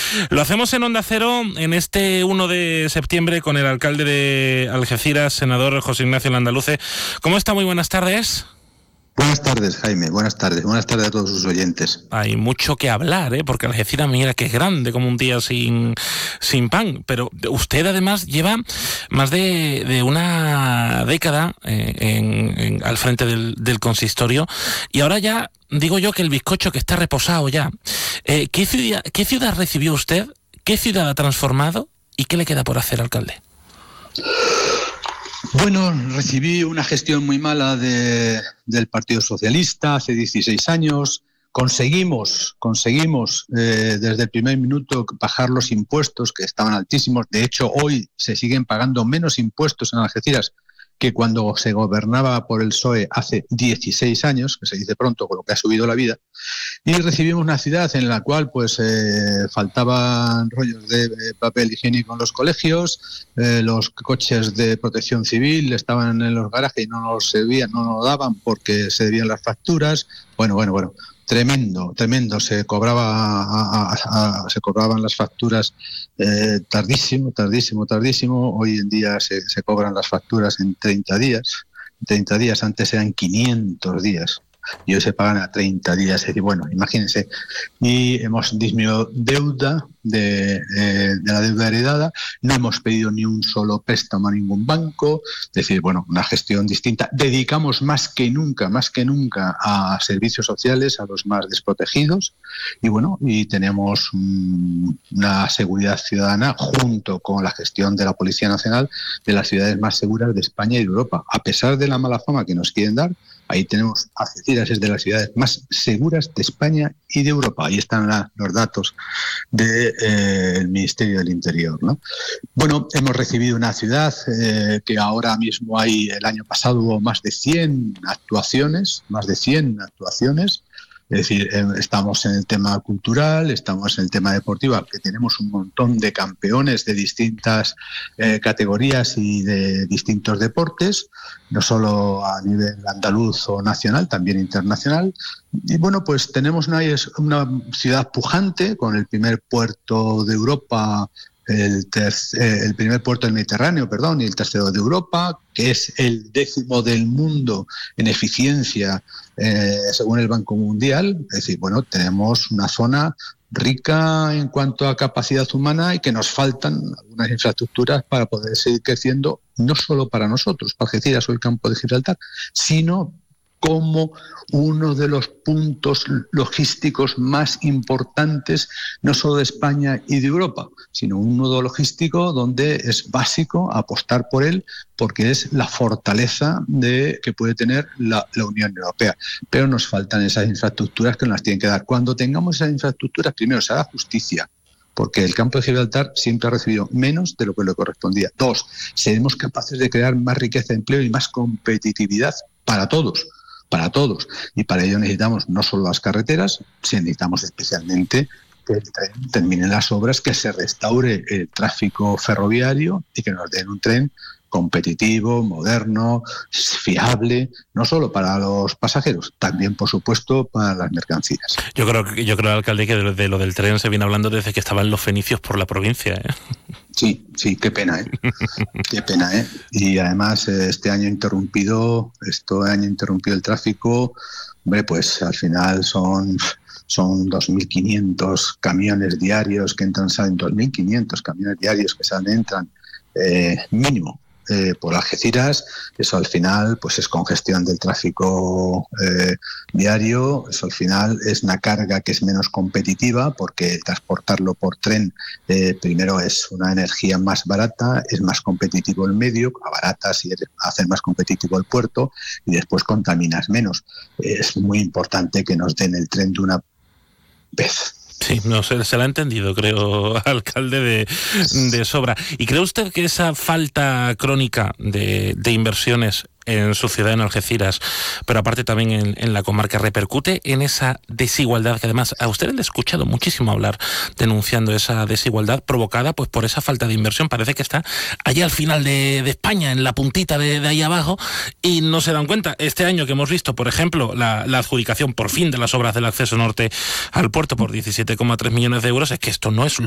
Lo hacemos en Onda Cero en este 1 de septiembre con el alcalde de Algeciras, senador José Ignacio Landaluce. ¿Cómo está? Muy buenas tardes. Buenas tardes, Jaime. Buenas tardes a todos sus oyentes. Hay mucho que hablar, porque Algeciras, mira que es grande como un día sin pan, pero usted además lleva más de una década al frente del consistorio, y ahora ya digo yo que el bizcocho que está reposado ya. ¿Qué ciudad recibió usted? ¿Qué ciudad ha transformado? ¿Y qué le queda por hacer, alcalde? Bueno, recibí una gestión muy mala del Partido Socialista hace 16 años. Conseguimos desde el primer minuto bajar los impuestos, que estaban altísimos. De hecho, hoy se siguen pagando menos impuestos en Algeciras que cuando se gobernaba por el PSOE hace 16 años, que se dice pronto con lo que ha subido la vida. Y recibimos una ciudad en la cual faltaban rollos de papel higiénico en los colegios, los coches de protección civil estaban en los garajes y no nos servían, no nos daban porque se debían las facturas. Bueno. Tremendo. Se cobraban las facturas tardísimo. Hoy en día se cobran las facturas en 30 días. 30 días, antes eran 500 días. Y hoy se pagan a 30 días. Es decir, bueno, imagínense. Y hemos disminuido deuda de la deuda heredada. No hemos pedido ni un solo préstamo a ningún banco. Es decir, bueno, una gestión distinta. Dedicamos más que nunca a servicios sociales, a los más desprotegidos. Y bueno, y tenemos una seguridad ciudadana junto con la gestión de la Policía Nacional de las ciudades más seguras de España y de Europa. A pesar de la mala fama que nos quieren dar, ahí tenemos Algeciras, es de las ciudades más seguras de España y de Europa. Ahí están los datos del Ministerio del Interior, ¿no? Bueno, hemos recibido una ciudad que ahora mismo el año pasado hubo más de 100 actuaciones. Es decir, estamos en el tema cultural, estamos en el tema deportivo, que tenemos un montón de campeones de distintas categorías y de distintos deportes, no solo a nivel andaluz o nacional, también internacional. Y bueno, pues tenemos una ciudad pujante con el primer puerto de Europa, el primer puerto del Mediterráneo, y el tercero de Europa, que es el 10º del mundo en eficiencia según el Banco Mundial. Es decir, bueno, tenemos una zona rica en cuanto a capacidad humana y que nos faltan algunas infraestructuras para poder seguir creciendo, no solo para nosotros, para Algeciras o el campo de Gibraltar, sino como uno de los puntos logísticos más importantes, no solo de España y de Europa, sino un nudo logístico donde es básico apostar por él, porque es la fortaleza que puede tener la Unión Europea. Pero nos faltan esas infraestructuras que nos las tienen que dar. Cuando tengamos esas infraestructuras, primero se hará justicia, porque el campo de Gibraltar siempre ha recibido menos de lo que le correspondía. 2, seremos capaces de crear más riqueza de empleo y más competitividad para todos. Y para ello necesitamos no solo las carreteras, sino necesitamos especialmente que terminen las obras, que se restaure el tráfico ferroviario y que nos den un tren competitivo, moderno, fiable, no solo para los pasajeros, también, por supuesto, para las mercancías. Yo creo, alcalde, que de lo del tren se viene hablando desde que estaban los fenicios por la provincia, Sí, qué pena, Qué pena, Y además este año interrumpido el tráfico. Hombre, pues al final son 2.500 camiones diarios que entran, salen 2.500 camiones diarios que salen, entran, mínimo. Por Algeciras, eso al final pues es congestión del tráfico diario, eso al final es una carga que es menos competitiva, porque transportarlo por tren primero es una energía más barata, es más competitivo el medio, abaratas y hacer más competitivo el puerto, y después contaminas menos. Es muy importante que nos den el tren de una vez. Sí, no, se la ha entendido, creo, alcalde, de sobra. ¿Y cree usted que esa falta crónica de inversiones en su ciudad, en Algeciras, pero aparte también en la comarca, repercute en esa desigualdad que además a usted le he escuchado muchísimo hablar, denunciando esa desigualdad provocada pues por esa falta de inversión? Parece que está allá al final de España, en la puntita de ahí abajo, y no se dan cuenta. Este año que hemos visto, por ejemplo, la adjudicación por fin de las obras del acceso norte al puerto por 17,3 millones de euros, es que esto no es